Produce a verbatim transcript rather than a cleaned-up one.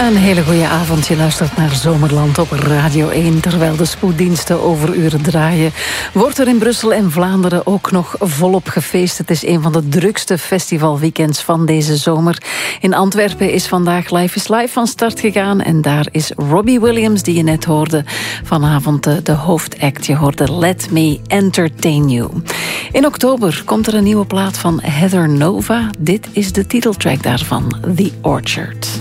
Een hele goede avond. Je luistert naar Zomerland op Radio één. Terwijl de spoeddiensten overuren draaien, wordt er in Brussel en Vlaanderen ook nog volop gefeest. Het is een van de drukste festivalweekends van deze zomer. In Antwerpen is vandaag Life is Live van start gegaan. En daar is Robbie Williams, die je net hoorde, vanavond de, de hoofdact. Je hoorde Let Me Entertain You. In oktober komt er een nieuwe plaat van Heather Nova. Dit is de titeltrack daarvan, The Orchard.